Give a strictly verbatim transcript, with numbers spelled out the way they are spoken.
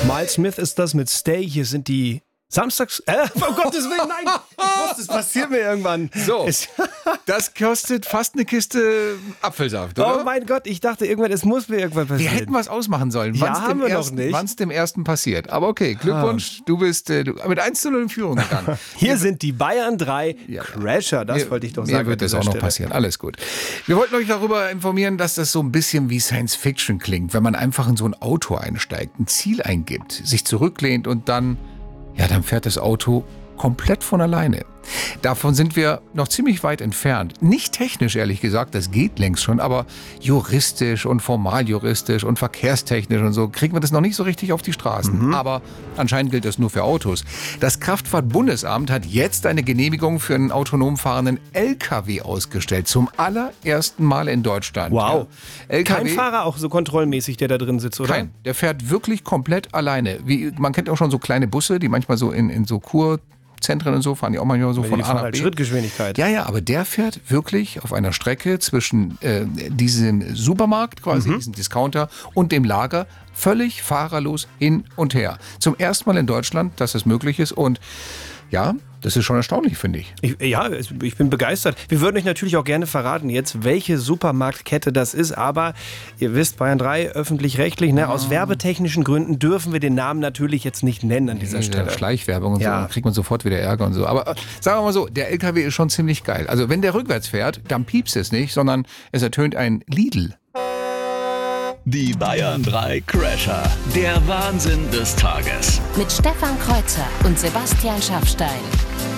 Miles Smith ist das mit Stay. Hier sind die Samstags... Äh, um Gottes Willen, nein! Ich wusste, es passiert mir irgendwann. So, das kostet fast eine Kiste Apfelsaft, oder? Oh mein Gott, ich dachte irgendwann, es muss mir irgendwann passieren. Wir hätten was ausmachen sollen, Ja, wann's haben dem wir noch ersten, nicht. wann's dem ersten passiert. Aber okay, Glückwunsch, du bist äh, du, mit eins zu null in Führung gegangen. Hier sind die Bayern drei Ja. Crasher, das Mir- wollte ich doch mir sagen. wird an das dieser auch noch Stelle. passieren, alles gut. Wir wollten euch darüber informieren, dass das so ein bisschen wie Science Fiction klingt, wenn man einfach in so ein Auto einsteigt, ein Ziel eingibt, sich zurücklehnt und dann, ja, dann fährt das Auto komplett von alleine. Davon sind wir noch ziemlich weit entfernt. Nicht technisch, ehrlich gesagt, das geht längst schon, aber juristisch und formaljuristisch und verkehrstechnisch und so kriegen wir das noch nicht so richtig auf die Straßen. Mhm. Aber anscheinend gilt das nur für Autos. Das Kraftfahrtbundesamt hat jetzt eine Genehmigung für einen autonom fahrenden L K W ausgestellt. Zum allerersten Mal in Deutschland. Wow. Ja. L K W, Kein Fahrer auch so kontrollmäßig, der da drin sitzt, oder? Kein. Der fährt wirklich komplett alleine. Wie, man kennt auch schon so kleine Busse, die manchmal so in, in so Kurzentren und so fahren, die auch manchmal so Die von A fahren nach halt B. Schrittgeschwindigkeit. Ja, ja, aber der fährt wirklich auf einer Strecke zwischen äh, diesem Supermarkt, quasi diesem Discounter und dem Lager, völlig fahrerlos hin und her. Zum ersten Mal in Deutschland, dass es möglich ist und ja, das ist schon erstaunlich, finde ich. Ich, ja, es- ich bin begeistert. Wir würden euch natürlich auch gerne verraten jetzt, welche Supermarktkette das ist, aber ihr wisst, Bayern drei, öffentlich-rechtlich, ne? Aus werbetechnischen Gründen dürfen wir den Namen natürlich jetzt nicht nennen an dieser Diese Stelle. Schleichwerbung und so, Ja. dann kriegt man sofort wieder Ärger und so. Aber äh, sagen wir mal so, der L K W ist schon ziemlich geil. Also wenn der rückwärts fährt, dann piepst es nicht, sondern es ertönt ein Lidl. Die Bayern drei Crasher. Der Wahnsinn des Tages. Mit Stefan Kreuzer und Sebastian Schaffstein.